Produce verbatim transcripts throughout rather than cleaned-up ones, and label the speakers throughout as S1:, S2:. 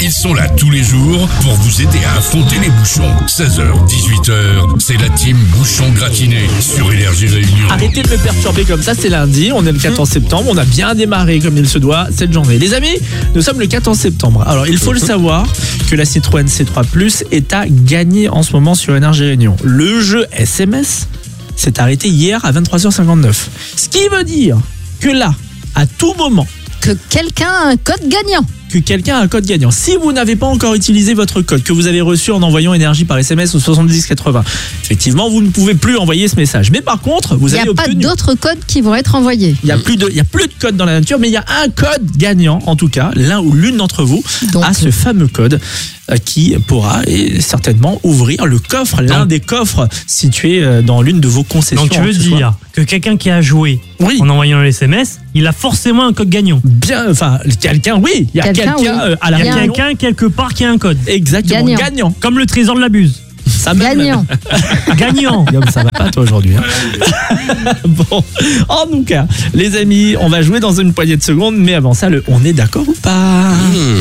S1: Ils sont là tous les jours pour vous aider à affronter les bouchons. seize heures, dix-huit heures, c'est la team Bouchon Gratiné sur Énergie Réunion.
S2: Arrêtez de me perturber comme ça, c'est lundi, on est le quatorze septembre, on a bien démarré comme il se doit cette journée. Les amis, nous sommes le quatorze septembre. Alors il faut le savoir que la Citroën C trois Plus est à gagner en ce moment sur Énergie Réunion. Le jeu S M S s'est arrêté hier à vingt-trois heures cinquante-neuf. Ce qui veut dire que là, à tout moment,
S3: que quelqu'un a un code gagnant.
S2: que quelqu'un a un code gagnant. Si vous n'avez pas encore utilisé votre code que vous avez reçu en envoyant énergie par S M S au soixante-dix quatre-vingts, effectivement, vous ne pouvez plus envoyer ce message. Mais par contre, vous
S3: Il
S2: avez
S3: n'y a pas
S2: obtenu...
S3: d'autres codes qui vont être envoyés.
S2: Il n'y a plus de, il y a plus de code dans la nature, mais il y a un code gagnant, en tout cas, l'un ou l'une d'entre vous
S3: Donc,
S2: a ce fameux code euh, qui pourra et certainement ouvrir le coffre, l'un
S4: Donc-
S2: des coffres situés euh, dans l'une de vos concessions.
S4: Donc tu veux
S2: ce soir.
S4: dire que quelqu'un qui a joué
S2: Oui.
S4: en envoyant le S M S, il a forcément un code gagnant.
S2: Bien, enfin, quelqu'un, oui, il y a
S3: Quelqu'un,
S2: quelqu'un
S3: oui.
S2: euh, à la
S4: Il y a
S2: réunion.
S4: quelqu'un quelque part qui a un code.
S2: Exactement,
S3: Gagnant.
S2: gagnant.
S4: Comme le trésor de la buse.
S2: Ça même.
S3: Gagnant.
S4: Gagnant.
S2: Guillaume, ça va pas toi aujourd'hui. Hein. Bon, en tout cas, les amis, on va jouer dans une poignée de secondes, mais avant ça, le on est d'accord ou pas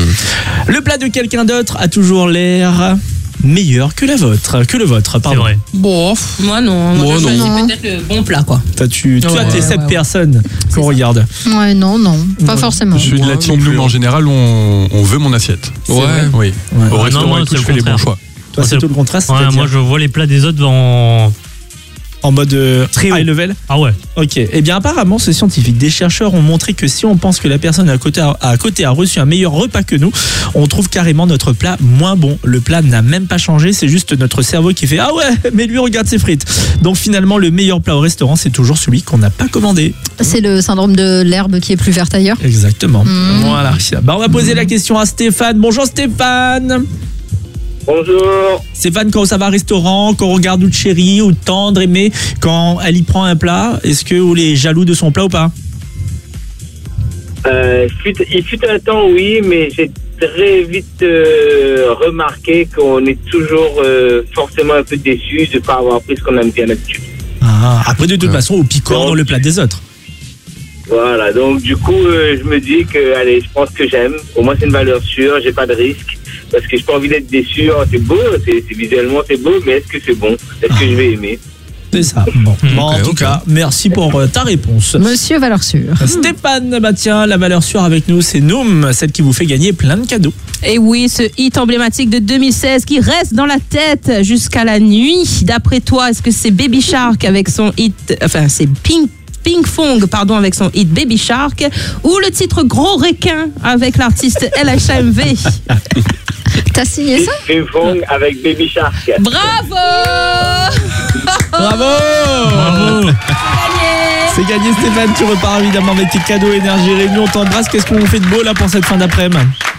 S2: Le plat de quelqu'un d'autre a toujours l'air meilleur que la vôtre, que le vôtre,
S4: C'est
S2: pardon.
S4: vrai.
S5: Bon,
S6: Moi non, moi
S5: Moi,
S6: je
S5: non.
S6: choisis
S3: Non.
S6: peut-être le bon plat quoi.
S2: Toi, tu, toi,
S6: Ouais,
S2: t'es
S6: ouais,
S2: cette
S6: ouais.
S2: personne qu'on regarde.
S3: Ouais, non, non, pas forcément.
S7: Je suis de
S5: Moi
S7: la team
S5: non plus,
S7: Blue, mais en
S5: hein.
S7: général, on, on veut mon assiette.
S5: ouais.
S7: Oui.
S2: Ouais.
S7: Au
S4: Ah,
S7: restaurant,
S4: non, moi,
S7: et tout,
S4: c'est
S7: je
S4: le
S7: fais les bons
S4: contraire.
S7: choix.
S2: Toi, c'est
S4: c'est-
S2: tout le contraire,
S4: Ouais,
S2: c'est-à-dire
S4: moi je vois les plats des autres en.
S2: en mode euh,
S4: Très haut.
S2: high level.
S4: Ah ouais.
S2: Ok. Eh bien, apparemment, c'est scientifique. Des chercheurs ont montré que si on pense que la personne à côté a, à côté a reçu un meilleur repas que nous, on trouve carrément notre plat moins bon. Le plat n'a même pas changé, c'est juste notre cerveau qui fait ah ouais, mais lui regarde ses frites. Donc finalement, le meilleur plat au restaurant, c'est toujours celui qu'on n'a pas commandé.
S3: C'est le syndrome de l'herbe qui est plus verte ailleurs.
S2: Exactement.
S3: Mmh.
S2: Voilà. Bah, on va poser la question à Stéphane. Bonjour Stéphane.
S8: Bonjour.
S2: Stéphane, quand ça va au restaurant, quand on regarde ou chérie ou tendre, aimé, quand elle y prend un plat, est-ce que vous est jaloux de son plat ou pas?
S8: Euh, fut- il fut un temps, oui, mais j'ai très vite euh, remarqué qu'on est toujours euh, forcément un peu déçu de ne pas avoir pris ce qu'on aime bien d'habitude.
S2: Ah, après, de toute
S7: Ouais.
S2: façon, au piquant dans le plat des autres.
S8: Voilà, donc du coup, euh, je me dis que, allez, je pense que j'aime. Au moins, c'est une valeur sûre, j'ai pas de risque. Parce que j'ai pas envie d'être déçu. Oh, c'est beau, c'est, c'est visuellement c'est beau, mais est-ce que c'est bon? Est-ce que je vais aimer?
S2: C'est ça. Bon, Bon, en
S5: ok,
S2: tout
S5: ok.
S2: cas, merci pour euh, ta réponse.
S3: Monsieur valeur sûre.
S2: Stéphane, bah tiens, la valeur sûre avec nous, c'est Noom, celle qui vous fait gagner plein de cadeaux.
S6: Et oui, ce hit emblématique de deux mille seize qui reste dans la tête jusqu'à la nuit. D'après toi, est-ce que c'est Baby Shark avec son hit, enfin c'est Pink Pink Fong, pardon, avec son hit Baby Shark, ou le titre Gros Requin avec l'artiste L H M V?
S3: T'as signé ça?
S8: Ping Pong avec Baby Shark.
S6: Bravo!
S2: Bravo
S4: Bravo.
S2: C'est gagné Stéphane, tu repars évidemment avec tes cadeaux Énergie Réunion, on t'embrasse. Qu'est-ce qu'on fait de beau là pour cette fin d'après-midi?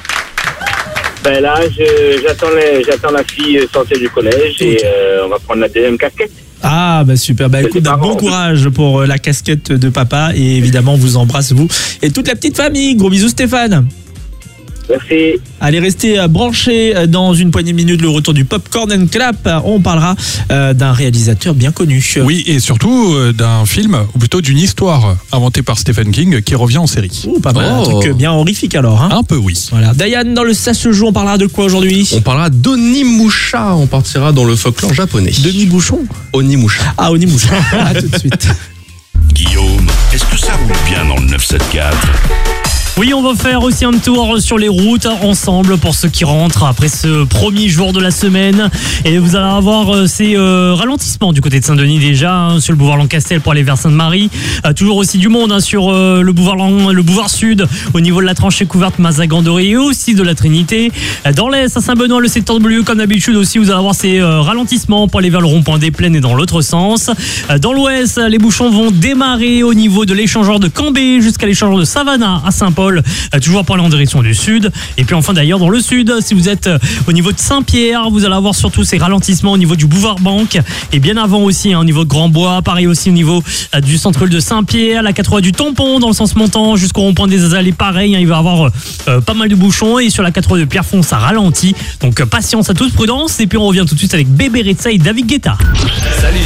S8: Ben là, je, j'attends, les- j'attends la fille sortir du collège et euh, on va prendre la deuxième casquette.
S2: Ah bah super, bah écoute,
S8: C'est
S2: bah, bon
S8: marrant.
S2: courage pour euh, la casquette de papa et évidemment on vous embrasse vous et toute la petite famille. Gros bisous Stéphane.
S8: Merci.
S2: Allez, restez euh, branchés euh, dans une poignée de minutes, le retour du Popcorn and Clap. Euh, On parlera euh, d'un réalisateur bien connu.
S7: Oui, et surtout euh, d'un film, ou plutôt d'une histoire inventée par Stephen King qui revient en série.
S2: Oh, pas mal, un
S5: Oh.
S2: truc euh, bien horrifique alors. Hein.
S7: Un peu, oui.
S2: Voilà. Diane, dans le Ça se joue, on parlera de quoi aujourd'hui?
S5: On parlera d'Onimusha, on partira dans le folklore japonais.
S2: Denis Bouchon.
S5: Onimusha.
S2: Ah, Onimusha. À tout de suite.
S1: Guillaume, est-ce que ça roule bien dans le neuf cent soixante-quatre?
S4: Oui, on va faire aussi un tour sur les routes ensemble pour ceux qui rentrent après ce premier jour de la semaine. Et vous allez avoir euh, ces euh, ralentissements du côté de Saint-Denis déjà, hein, sur le boulevard Lancastel pour aller vers Sainte-Marie. Euh, toujours aussi du monde hein, sur euh, le boulevard Lan- le boulevard Sud, au niveau de la tranchée couverte Mazagan-Doré et aussi de la Trinité. Euh, Dans l'Est, à Saint-Benoît, le secteur de Beaulieu, comme d'habitude aussi, vous allez avoir ces euh, ralentissements pour aller vers le rond-point des Plaines et dans l'autre sens. Euh, Dans l'Ouest, les bouchons vont démarrer au niveau de l'échangeur de Cambé jusqu'à l'échangeur de Savannah à Saint-Paul. Euh, toujours pour aller en direction du sud. Et puis enfin d'ailleurs dans le sud, si vous êtes euh, au niveau de Saint-Pierre, vous allez avoir surtout ces ralentissements au niveau du boulevard Banque et bien avant aussi hein, au niveau de Grand-Bois, pareil aussi au niveau euh, du centre de Saint-Pierre, la quatre voies du Tampon dans le sens montant jusqu'au rond-point des Azalées, pareil, hein, il va y avoir euh, pas mal de bouchons et sur la quatre voies de Pierrefonds ça ralentit. Donc euh, patience à tous, prudence et puis on revient tout de suite avec Bébé Rexha et David Guetta.